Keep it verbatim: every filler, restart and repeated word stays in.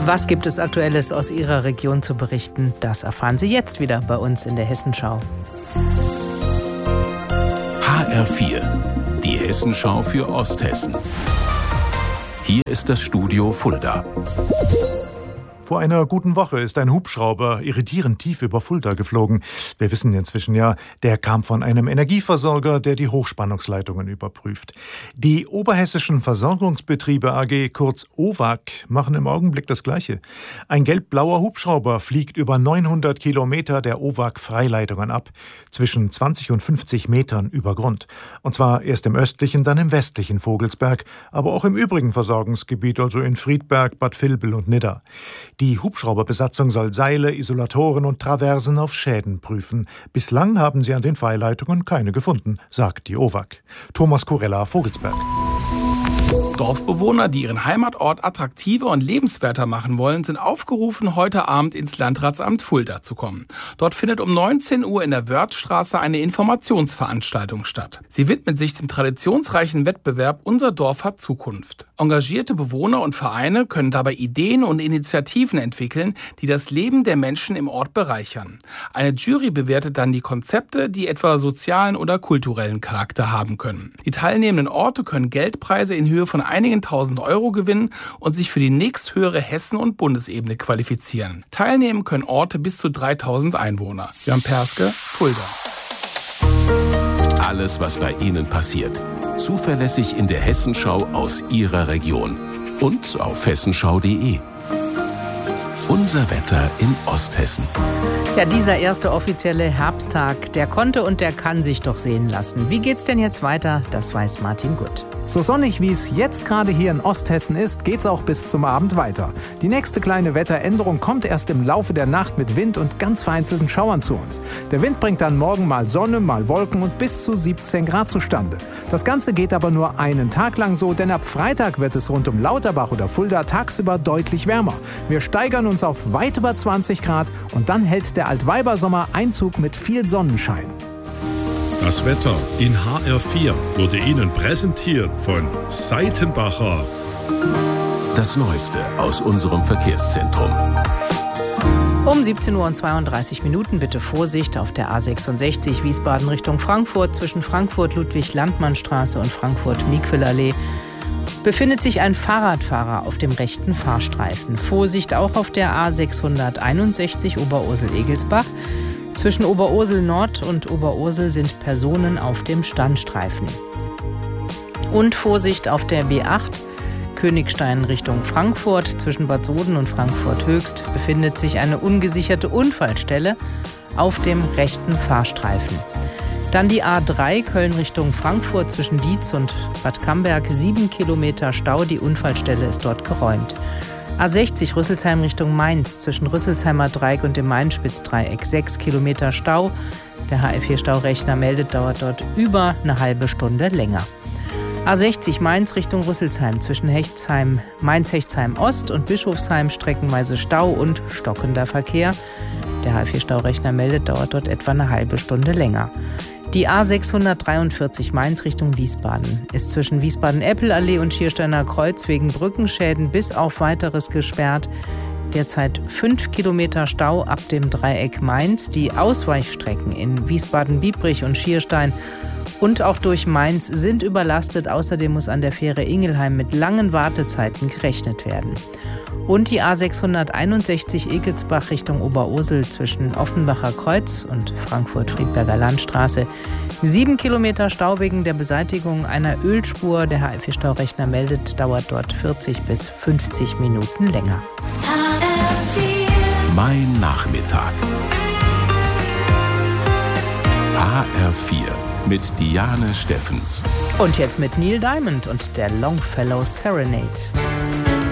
Was gibt es Aktuelles aus Ihrer Region zu berichten? Das erfahren Sie jetzt wieder bei uns in der Hessenschau. H R vier, die Hessenschau für Osthessen. Hier ist das Studio Fulda. Vor einer guten Woche ist ein Hubschrauber irritierend tief über Fulda geflogen. Wir wissen inzwischen ja, der kam von einem Energieversorger, der die Hochspannungsleitungen überprüft. Die Oberhessischen Versorgungsbetriebe A G, kurz O V A G, machen im Augenblick das Gleiche. Ein gelb-blauer Hubschrauber fliegt über neunhundert Kilometer der O V A G-Freileitungen ab, zwischen zwanzig und fünfzig Metern über Grund. Und zwar erst im östlichen, dann im westlichen Vogelsberg, aber auch im übrigen Versorgungsgebiet, also in Friedberg, Bad Vilbel und Nidda. Die Hubschrauberbesatzung soll Seile, Isolatoren und Traversen auf Schäden prüfen. Bislang haben sie an den Freileitungen keine gefunden, sagt die O V A G. Thomas Kurella, Vogelsberg. Dorfbewohner, die ihren Heimatort attraktiver und lebenswerter machen wollen, sind aufgerufen, heute Abend ins Landratsamt Fulda zu kommen. Dort findet um neunzehn Uhr in der Wörthstraße eine Informationsveranstaltung statt. Sie widmet sich dem traditionsreichen Wettbewerb Unser Dorf hat Zukunft. Engagierte Bewohner und Vereine können dabei Ideen und Initiativen entwickeln, die das Leben der Menschen im Ort bereichern. Eine Jury bewertet dann die Konzepte, die etwa sozialen oder kulturellen Charakter haben können. Die teilnehmenden Orte können Geldpreise in Höhe von einigen tausend Euro gewinnen und sich für die nächsthöhere Hessen- und Bundesebene qualifizieren. Teilnehmen können Orte bis zu dreitausend Einwohner. Jan Perske, Fulda. Alles, was bei Ihnen passiert. Zuverlässig in der Hessenschau aus Ihrer Region. Und auf hessenschau punkt de. Unser Wetter in Osthessen. Ja, dieser erste offizielle Herbsttag, der konnte und der kann sich doch sehen lassen. Wie geht's denn jetzt weiter? Das weiß Martin Gutt. So sonnig wie es jetzt gerade hier in Osthessen ist, geht's auch bis zum Abend weiter. Die nächste kleine Wetteränderung kommt erst im Laufe der Nacht mit Wind und ganz vereinzelten Schauern zu uns. Der Wind bringt dann morgen mal Sonne, mal Wolken und bis zu siebzehn Grad zustande. Das Ganze geht aber nur einen Tag lang so, denn ab Freitag wird es rund um Lauterbach oder Fulda tagsüber deutlich wärmer. Wir steigern uns auf weit über zwanzig Grad und dann hält der Altweibersommer Einzug mit viel Sonnenschein. Das Wetter in H R vier wurde Ihnen präsentiert von Seitenbacher. Das Neueste aus unserem Verkehrszentrum. Um siebzehn Uhr und zweiunddreißig Minuten bitte Vorsicht auf der A sechsundsechzig Wiesbaden Richtung Frankfurt zwischen Frankfurt-Ludwig-Landmann-Straße und Frankfurt-Miquelallee. Befindet sich ein Fahrradfahrer auf dem rechten Fahrstreifen. Vorsicht auch auf der A sechshunderteinundsechzig Oberursel-Egelsbach. Zwischen Oberursel Nord und Oberursel sind Personen auf dem Standstreifen. Und Vorsicht auf der B acht Königstein Richtung Frankfurt. Zwischen Bad Soden und Frankfurt Höchst befindet sich eine ungesicherte Unfallstelle auf dem rechten Fahrstreifen. Dann die A drei Köln Richtung Frankfurt zwischen Dietz und Bad Camberg. Sieben Kilometer Stau, die Unfallstelle ist dort geräumt. A sechzig Rüsselsheim Richtung Mainz zwischen Rüsselsheimer Dreieck und dem Main-Spitz-Dreieck. Sechs Kilometer Stau. Der H R vier Staurechner meldet, dauert dort über eine halbe Stunde länger. A sechzig Mainz Richtung Rüsselsheim zwischen Hechtsheim, Mainz-Hechtsheim Ost und Bischofsheim streckenweise Stau und stockender Verkehr. Der H R vier Staurechner meldet, dauert dort etwa eine halbe Stunde länger. Die A sechshundertdreiundvierzig Mainz Richtung Wiesbaden ist zwischen Wiesbaden-Eppelallee und Schiersteiner Kreuz wegen Brückenschäden bis auf Weiteres gesperrt. Derzeit fünf Kilometer Stau ab dem Dreieck Mainz. Die Ausweichstrecken in Wiesbaden-Biebrich und Schierstein und auch durch Mainz sind überlastet. Außerdem muss an der Fähre Ingelheim mit langen Wartezeiten gerechnet werden. Und die A sechshunderteinundsechzig Egelsbach Richtung Oberursel zwischen Offenbacher Kreuz und Frankfurt-Friedberger Landstraße. Sieben Kilometer Stau wegen der Beseitigung einer Ölspur. Der H R vier Staurechner meldet, dauert dort vierzig bis fünfzig Minuten länger. Mein Nachmittag. H R vier mit Diane Steffens. Und jetzt mit Neil Diamond und der Longfellow Serenade.